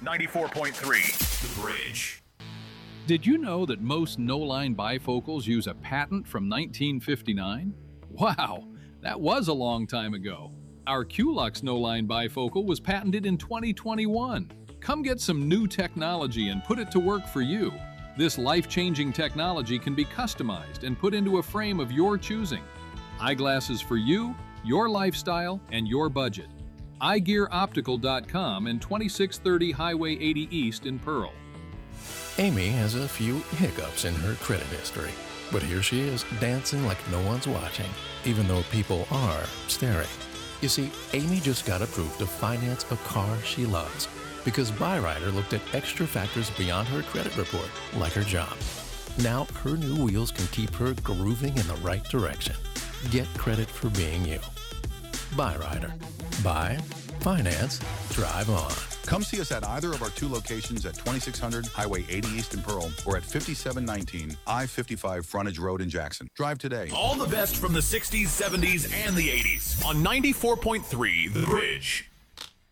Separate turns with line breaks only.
94.3 The Bridge.
Did you know that most no-line bifocals use a patent from 1959? Wow, that was a long time ago. Our QLux no-line bifocal was patented in 2021. Come get some new technology and put it to work for you. This life-changing technology can be customized and put into a frame of your choosing. Eyeglasses for you, your lifestyle, and your budget. eyegearoptical.com and 2630 Highway 80 East in Pearl.
Amy has a few hiccups in her credit history, but here she is dancing like no one's watching, even though people are staring. You see, Amy just got approved to finance a car she loves because Byrider looked at extra factors beyond her credit report, like her job. Now her new wheels can keep her grooving in the right direction. Get credit for being you. Byrider. Buy, finance, drive on.
Come see us at either of our two locations at 2600 Highway 80 East in Pearl or at 5719 I-55 Frontage Road in Jackson. Drive today.
All the best from the 60s, 70s, and the 80s on 94.3 The Bridge.